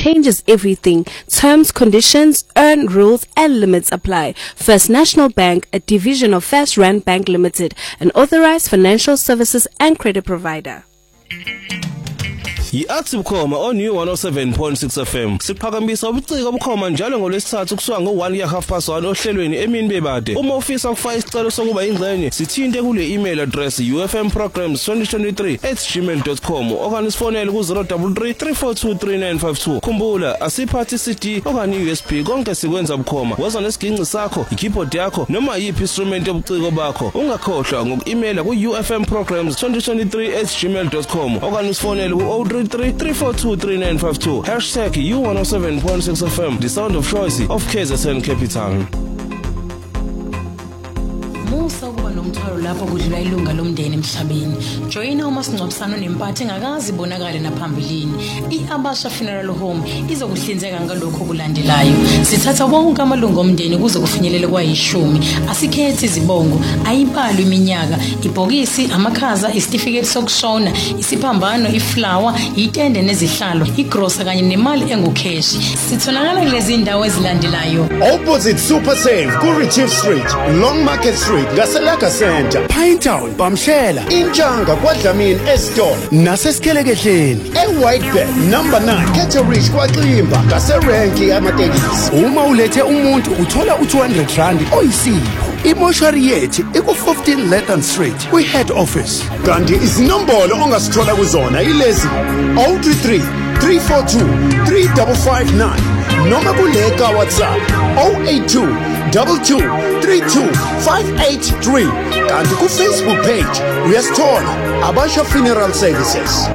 changes everything. Terms, conditions, earn rules and limits apply. First National Bank, a division of First Rand Bank Limited, an authorized financial services and credit provider. Yi-Athi Bukhoma on New 107.6 FM. Siphakamisa ubuciko obukhoma njalo ngolwesithathu kusuka ngo-1 ya1:30 ohlelweni emini bebade. Uma ufisa ukufaka isicelo sokuba ingxenye, sithinte kule email address ufmprograms2023@gmail.com okanye sifonele ku-033 342 3952. Khumbula, asiphathi CD okanye USB, konke sikwenza bukhoma. Woza nesiginci sakho, i-keyboard yakho noma yiphi instrument yobuciko bakho. Ungakhohlwa ngoku-emaila ku-ufmprograms2023@gmail.com okanye sifonele ku-033 342 3952 #U107.6 FM, the sound of choice of KZN Capital. Musa kuba nomthwalo lapho kudlula ilunga lomndeni emhlabeni. Joyina umasingcwabisano nempathe engakazi bonakala naphambilini. I-Abasha Funeral Home izokuhlinzeka ngalokho kulandelayo. Sithatha wonke amalungu omndeni kuze kufinyelele kwa10. Asikhethi izibongo, ayibali iminyaka, ibhokisi, amakhaza, isitifiketi sokushona, isiphambano, iflower, itende nezihlalo, igrosa kanye nemali engukheshi. Sitholakala kulezi indawo ezilandelayo. Opposite Super Save, Kurichief Street, Long Market Street, Gaselaka Center, Pinetown, Bamshela, Injanga, Kwadlamini, Eston, Naseskelekehleni, Whitebed, number 9, Catterish, Kwaximba, Gaserenki, Amatekisi. Uma ulethe umuntu uthola u200 rand oyisipho. Imoshari yethu iku-15 Letton Street, kwi-head office. Kanti izinombolo ongasithola kuzona ilezi 033 342 3559 noma kuleka WhatsApp 082 22 32 583. Kanti ku-Facebook page uyasithola Abasha Funeral Services.